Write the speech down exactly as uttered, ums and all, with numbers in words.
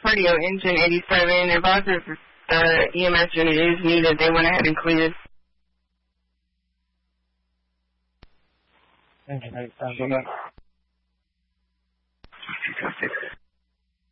cardio engine eighty-seven. If there's uh, E M S unit is needed, they went ahead and cleared. Engine eighty-seven.